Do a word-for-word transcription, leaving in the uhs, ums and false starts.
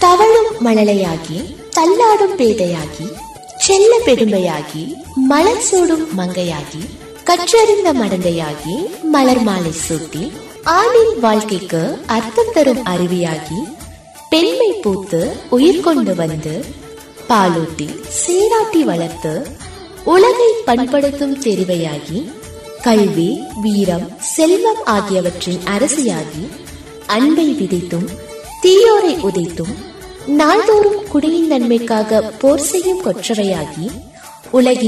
தவழும் மழலையாகி தள்ளாடும் பேதையாகி செல்ல பெருமையாகி மலர் சூடும் மங்கையாகி கற்றறிந்த மடந்தையாகி மலர் மாலை சூட்டி ஆணின் வாழ்க்கைக்கு அர்த்தம் தரும் அருவியாகி பெண்மை பூத்து உயிர் கொண்டு வந்து பாலூட்டி சீராட்டி வளர்த்து உலகை பண்படுத்தும் தெரிவையாகி கல்வி வீரம் செல்வம் ஆகியவற்றின் அரசியாகி அன்பை விதைத்தும் தீயோரை உதைத்தும் நாள்தோறும் குடியின் நன்மைக்காக போர் செய்யும் கொற்றவையாகி உலகின்